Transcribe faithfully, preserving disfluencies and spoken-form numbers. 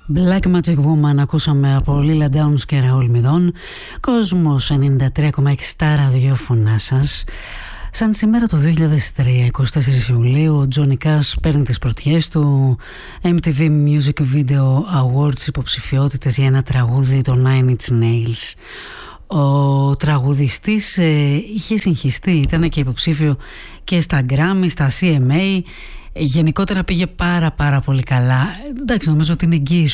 Black Magic Woman ακούσαμε από Lila Downs και Ραούλ Μηδών. Κόσμος ενενήντα τρία κόμμα έξι στα ραδιόφωνά σας. Σαν σήμερα το δύο χιλιάδες τρία, εικοστή τέταρτη Ιουλίου, ο Τζόνι Κάς παίρνει τις πρωτιές του εμ τι βι Music Video Awards υποψηφιότητες για ένα τραγούδι, το Nine Inch Nails. Ο τραγουδιστής ε, είχε συγχυστεί, ήταν και υποψήφιο και στα Grammy, στα σι εμ έι. Γενικότερα πήγε πάρα πάρα πολύ καλά. Εντάξει, νομίζω ότι είναι εγγύηση